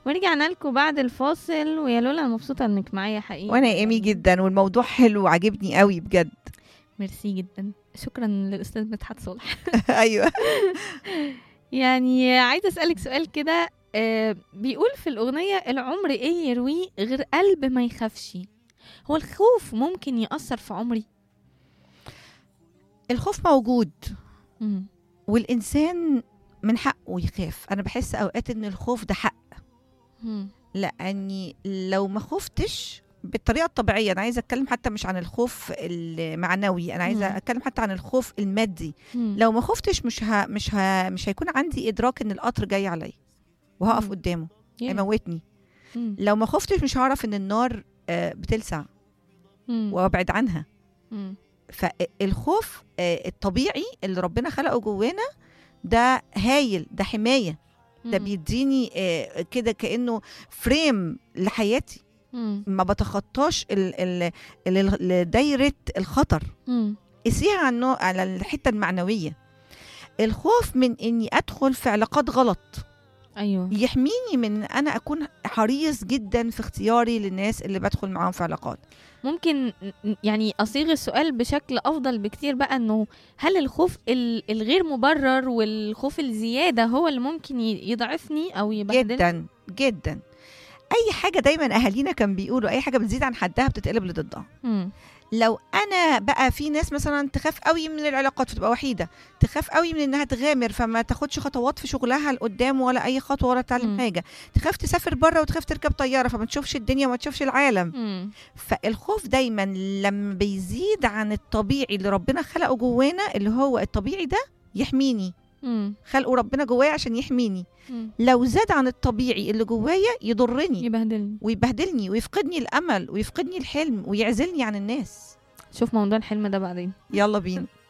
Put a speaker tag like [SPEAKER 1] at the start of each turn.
[SPEAKER 1] ورجعنا لكم بعد الفاصل. ويا لولا أنا مبسوطة انك معايا حقيقي.
[SPEAKER 2] وانا ايمي جدا، والموضوع حلو وعجبني قوي بجد.
[SPEAKER 1] ميرسي جدا، شكرا للأستاذ مدحت صالح.
[SPEAKER 2] ايوه.
[SPEAKER 1] يعني عايزة أسألك سؤال كده. بيقول في الأغنية: العمر إيه يرويه غير قلب ما يخافش. هو الخوف ممكن يأثر في عمري؟
[SPEAKER 2] الخوف موجود،
[SPEAKER 1] مم.
[SPEAKER 2] والانسان من حقه يخاف. انا بحس اوقات ان الخوف ده حق،
[SPEAKER 1] مم.
[SPEAKER 2] لاني لو ما خفتش بالطريقه الطبيعيه، انا عايزه اتكلم حتى مش عن الخوف المعنوي، انا عايزه
[SPEAKER 1] مم.
[SPEAKER 2] اتكلم حتى عن الخوف المادي.
[SPEAKER 1] مم.
[SPEAKER 2] لو ما خفتش مش هيكون عندي ادراك ان القطر جاي عليا وهقف
[SPEAKER 1] مم.
[SPEAKER 2] قدامه
[SPEAKER 1] Yeah.
[SPEAKER 2] هيموتني.
[SPEAKER 1] مم.
[SPEAKER 2] لو ما خفتش مش هعرف ان النار بتلسع
[SPEAKER 1] مم.
[SPEAKER 2] وابعد عنها.
[SPEAKER 1] مم.
[SPEAKER 2] فالخوف الطبيعي اللي ربنا خلقه جوانا ده هايل، ده حماية، ده
[SPEAKER 1] مم.
[SPEAKER 2] بيديني كده كأنه فريم لحياتي،
[SPEAKER 1] مم.
[SPEAKER 2] ما بتخطاش دايرة الخطر.
[SPEAKER 1] مم.
[SPEAKER 2] قسيها على الحتة المعنوية. الخوف من اني ادخل في علاقات غلط
[SPEAKER 1] أيوه.
[SPEAKER 2] يحميني من ان انا اكون حريص جدا في اختياري للناس اللي بدخل معاهم في علاقات.
[SPEAKER 1] ممكن يعني أصيغ السؤال بشكل أفضل بكتير بقى، إنه هل الخوف الغير مبرر والخوف الزيادة هو اللي ممكن يضعفني أو يبهدلني؟
[SPEAKER 2] جدا جدا. اي حاجه دايما اهالينا كان بيقولوا اي حاجه بتزيد عن حدها بتتقلب لضدها.
[SPEAKER 1] مم.
[SPEAKER 2] لو انا بقى في ناس مثلا تخاف قوي من العلاقات فتبقى وحيده، تخاف قوي من انها تغامر فما تاخدش خطوات في شغلها لقدام ولا اي خطوه ولا تعلم
[SPEAKER 1] مم.
[SPEAKER 2] حاجه، تخاف تسافر بره وتخاف تركب طياره فما تشوفش الدنيا وما تشوفش العالم.
[SPEAKER 1] مم.
[SPEAKER 2] فالخوف دايما لما بيزيد عن الطبيعي اللي ربنا خلقه جوانا، اللي هو الطبيعي ده يحميني،
[SPEAKER 1] مم.
[SPEAKER 2] خلقه ربنا جوايا عشان يحميني.
[SPEAKER 1] مم.
[SPEAKER 2] لو زاد عن الطبيعي اللي جوايا يضرني
[SPEAKER 1] يبهدلني.
[SPEAKER 2] ويبهدلني ويفقدني الامل ويفقدني الحلم ويعزلني عن الناس.
[SPEAKER 1] شوف موضوع الحلم ده بعدين.
[SPEAKER 2] يلا بينا.